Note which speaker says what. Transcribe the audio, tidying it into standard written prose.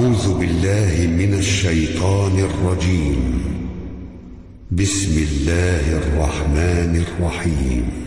Speaker 1: أعوذ بالله من الشيطان الرجيم. بسم الله الرحمن الرحيم.